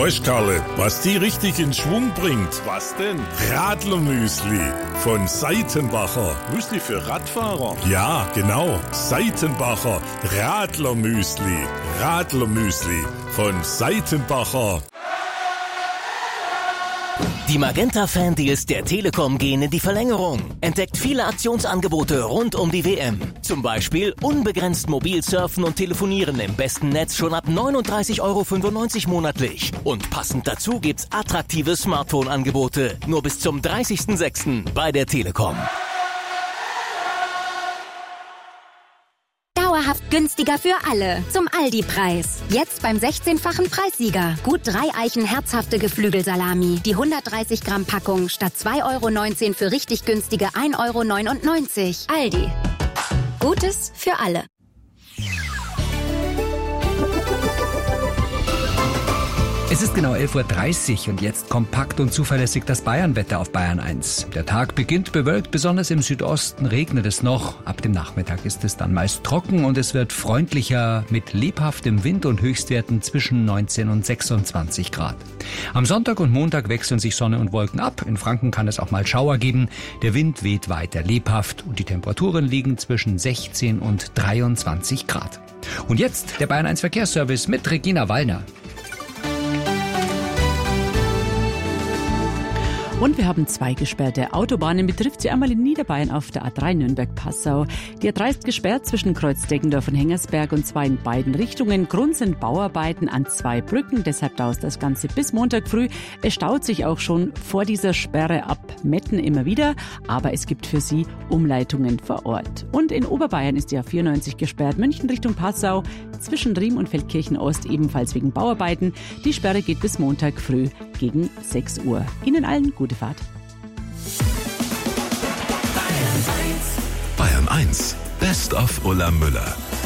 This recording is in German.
Weißt, Karle, was die richtig in Schwung bringt? Was denn? Radlermüsli von Seitenbacher. Müsli für Radfahrer? Ja, genau. Seitenbacher Radlermüsli. Radlermüsli von Seitenbacher. Die Magenta-Fan-Deals der Telekom gehen in die Verlängerung. Entdeckt viele Aktionsangebote rund um die WM. Zum Beispiel unbegrenzt mobil surfen und telefonieren im besten Netz schon ab 39,95 € monatlich. Und passend dazu gibt's attraktive Smartphone-Angebote. Nur bis zum 30.06. bei der Telekom. Dauerhaft günstiger für alle. Zum Aldi-Preis. Jetzt beim 16-fachen Preissieger. Gut 3 Eichen herzhafte Geflügelsalami. Die 130 Gramm Packung statt 2,19 € für richtig günstige 1,99 €. Aldi. Gutes für alle. Es ist genau 11:30 Uhr und jetzt kompakt und zuverlässig das Bayernwetter auf Bayern 1. Der Tag beginnt bewölkt, besonders im Südosten regnet es noch. Ab dem Nachmittag ist es dann meist trocken und es wird freundlicher mit lebhaftem Wind und Höchstwerten zwischen 19 und 26 Grad. Am Sonntag und Montag wechseln sich Sonne und Wolken ab. In Franken kann es auch mal Schauer geben. Der Wind weht weiter lebhaft und die Temperaturen liegen zwischen 16 und 23 Grad. Und jetzt der Bayern 1 Verkehrsservice mit Regina Wallner. Und wir haben 2 gesperrte Autobahnen, betrifft sie einmal in Niederbayern auf der A3 Nürnberg-Passau. Die A3 ist gesperrt zwischen Kreuz Deggendorf und Hengersberg und zwar in beiden Richtungen. Grund sind Bauarbeiten an 2 Brücken, deshalb dauert das Ganze bis Montag früh. Es staut sich auch schon vor dieser Sperre ab Metten immer wieder, aber es gibt für Sie Umleitungen vor Ort. Und in Oberbayern ist die A94 gesperrt, München Richtung Passau, zwischen Riem und Feldkirchen Ost ebenfalls wegen Bauarbeiten. Die Sperre geht bis Montag früh gegen 6 Uhr. Ihnen allen gute Fahrt. Bayern 1, Best of Ulla Müller.